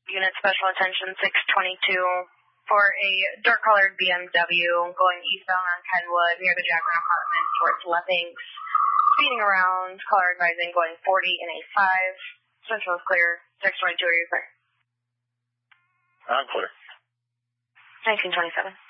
Unit Special Attention 622 for a dark-colored BMW going eastbound on Kenwood near the Jackman Apartments towards Leppinks. Speeding around, caller advising going 40 in a 5. Central is clear. 622, are you clear? I'm clear. 1927.